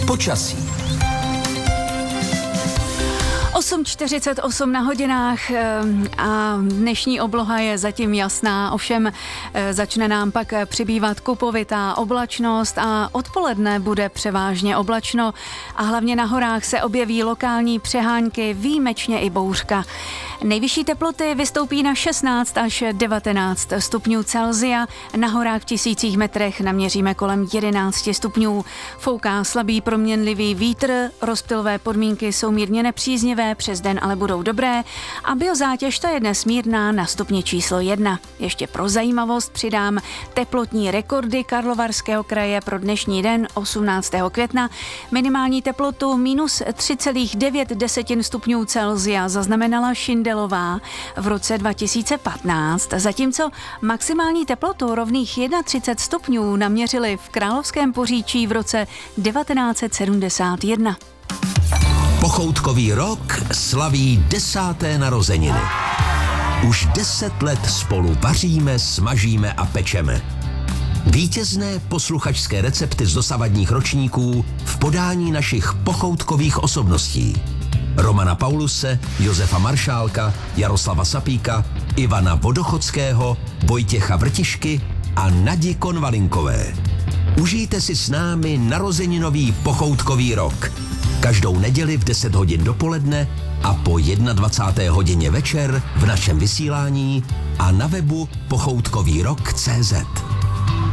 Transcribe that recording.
Počasí. 8:48 na hodinách a dnešní obloha je zatím jasná, ovšem začne nám pak přibývat kupovitá oblačnost a odpoledne bude převážně oblačno a hlavně na horách se objeví lokální přehánky, výjimečně i bouřka. Nejvyšší teploty vystoupí na 16 až 19 stupňů Celsia, na horách v tisících metrech naměříme kolem 11 stupňů. Fouká slabý proměnlivý vítr, rozptylové podmínky jsou mírně nepříznivé, přes den ale budou dobré a biozátěž ta je dnes mírná na stupni číslo 1. Ještě pro zajímavost přidám teplotní rekordy Karlovarského kraje pro dnešní den 18. května. Minimální teplotu minus 3,9 stupňů Celsia zaznamenala Šindelová v roce 2015, zatímco maximální teplotu rovných 31 stupňů naměřili v Královském Poříčí v roce 1971. Pochoutkový rok slaví 10. narozeniny. Už 10 let spolu vaříme, smažíme a pečeme. Vítězné posluchačské recepty z dosavadních ročníků v podání našich pochoutkových osobností. Romana Pauluse, Josefa Maršálka, Jaroslava Sapíka, Ivana Vodochodského, Vojtěcha Vrtišky a Nadi Konvalinkové. Užijte si s námi narozeninový pochoutkový rok. Každou neděli v 10 hodin dopoledne a po 21. hodině večer v našem vysílání a na webu pochoutkovýrok.cz.